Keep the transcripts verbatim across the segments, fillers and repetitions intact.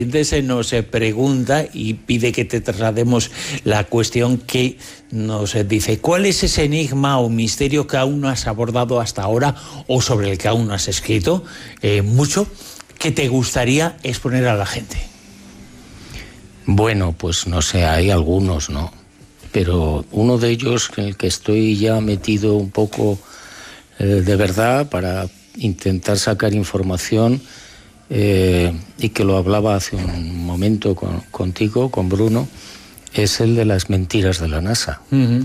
Se nos pregunta y pide que te traslademos la cuestión que nos dice: ¿cuál es ese enigma o misterio que aún no has abordado hasta ahora o sobre el que aún no has escrito eh, mucho, que te gustaría exponer a la gente? Bueno, pues no sé, hay algunos, ¿no? Pero uno de ellos en el que estoy ya metido un poco eh, de verdad para intentar sacar información, Eh, y que lo hablaba hace un momento con, contigo, con Bruno, es el de las mentiras de la NASA. Uh-huh.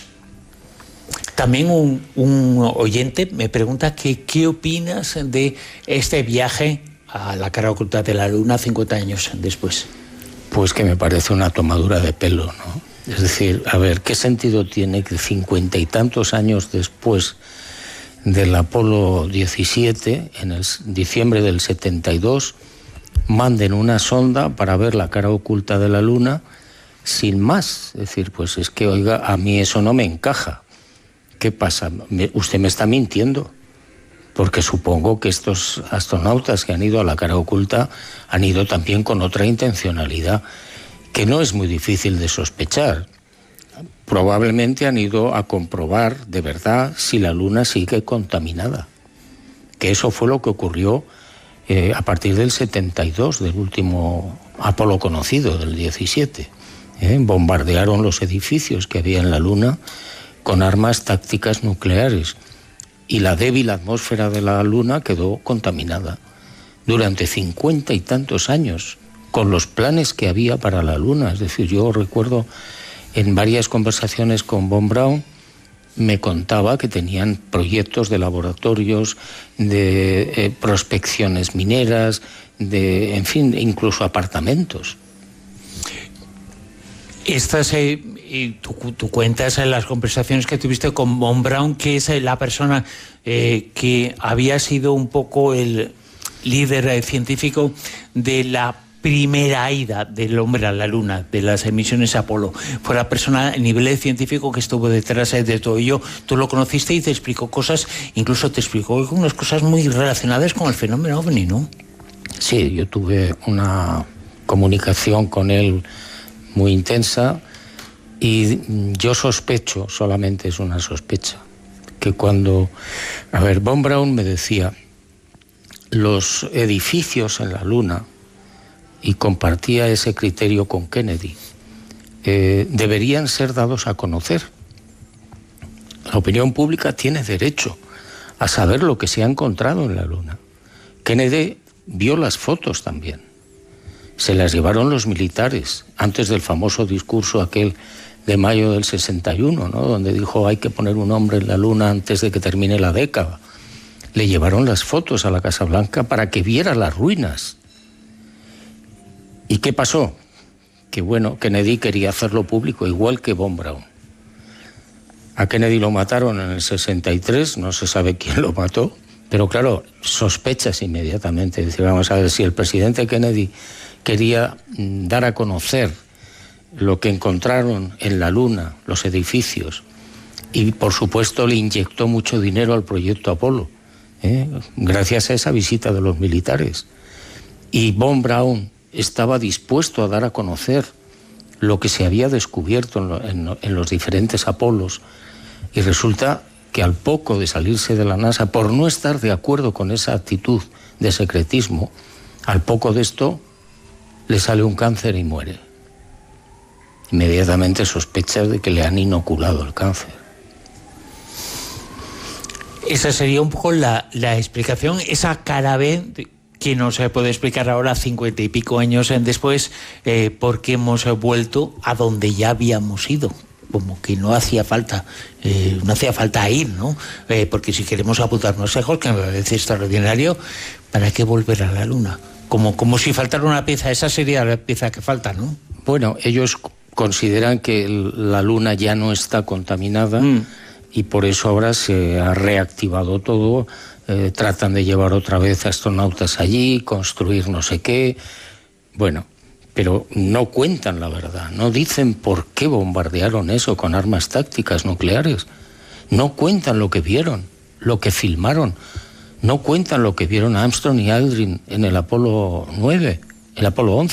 También un, un oyente me pregunta que qué opinas de este viaje a la cara oculta de la Luna cincuenta años después. Pues que me parece una tomadura de pelo, ¿no? Es decir, a ver, ¿qué sentido tiene que cincuenta y tantos años después del Apolo diecisiete, en el diciembre del setenta y dos, manden una sonda para ver la cara oculta de la Luna sin más? Es decir, pues es que, oiga, a mí eso no me encaja. ¿Qué pasa? Usted me está mintiendo, porque supongo que estos astronautas que han ido a la cara oculta han ido también con otra intencionalidad, que no es muy difícil de sospechar. Probablemente han ido a comprobar de verdad si la Luna sigue contaminada, que eso fue lo que ocurrió eh, a partir del setenta y dos, del último Apolo conocido, del diecisiete. ¿eh? Bombardearon los edificios que había en la Luna con armas tácticas nucleares y la débil atmósfera de la Luna quedó contaminada durante cincuenta y tantos años con los planes que había para la Luna. Es decir, yo recuerdo en varias conversaciones con Von Braun, me contaba que tenían proyectos de laboratorios, de eh, prospecciones mineras, de, en fin, incluso apartamentos. Estas, eh, y tú, tú cuentas en las conversaciones que tuviste con Von Braun, que es la persona eh, que había sido un poco el líder eh, científico de la primera ida del hombre a la Luna, de las misiones Apolo. Fue la persona a nivel científico que estuvo detrás de todo ello. Tú lo conociste y te explicó cosas, incluso te explicó unas cosas muy relacionadas con el fenómeno ovni, ¿no? Sí, yo tuve una comunicación con él muy intensa y yo sospecho, solamente es una sospecha, que cuando, a ver, Von Braun me decía, los edificios en la Luna, y compartía ese criterio con Kennedy, eh, deberían ser dados a conocer. La opinión pública tiene derecho a saber lo que se ha encontrado en la Luna. Kennedy vio las fotos también. Se las llevaron los militares antes del famoso discurso aquel de mayo del sesenta y uno, ¿no? Donde dijo hay que poner un hombre en la Luna antes de que termine la década. Le llevaron las fotos a la Casa Blanca para que viera las ruinas. ¿Y qué pasó? Que bueno, Kennedy quería hacerlo público, igual que Von Braun. A Kennedy lo mataron en el sesenta y tres, no se sabe quién lo mató, pero claro, sospechas inmediatamente. Dice, vamos a ver, si el presidente Kennedy quería dar a conocer lo que encontraron en la Luna, los edificios, y por supuesto le inyectó mucho dinero al proyecto Apolo, ¿eh? gracias a esa visita de los militares. Y Von Braun estaba dispuesto a dar a conocer lo que se había descubierto en, lo, en, en los diferentes Apolos, y resulta que al poco de salirse de la NASA, por no estar de acuerdo con esa actitud de secretismo, al poco de esto le sale un cáncer y muere. Inmediatamente sospechas de que le han inoculado el cáncer. Esa sería un poco la, la explicación, esa cara B que no se puede explicar ahora, cincuenta y pico años después, eh, por qué hemos vuelto a donde ya habíamos ido. Como que no hacía falta, eh, no hacía falta ir, ¿no? Eh, porque si queremos apuntarnos lejos, que me parece extraordinario, ¿para qué volver a la Luna? Como, como si faltara una pieza, esa sería la pieza que falta, ¿no? Bueno, ellos consideran que la Luna ya no está contaminada mm. y por eso ahora se ha reactivado todo. Eh, tratan de llevar otra vez astronautas allí, construir no sé qué. Bueno, pero no cuentan la verdad, no dicen por qué bombardearon eso con armas tácticas nucleares. No cuentan lo que vieron, lo que filmaron. No cuentan lo que vieron Armstrong y Aldrin en el Apolo nueve. el Apolo once.